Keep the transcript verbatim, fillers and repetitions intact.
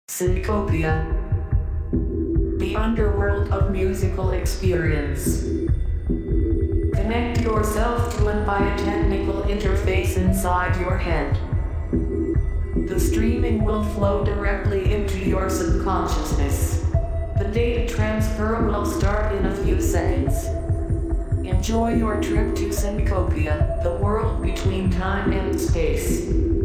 Syncopia. The underworld of musical experience. Connect yourself to and by a technical interface inside your head. The streaming will flow directly into your subconsciousness. The data transfer will start in a few seconds. Enjoy your trip to Syncopia, the world between time and space.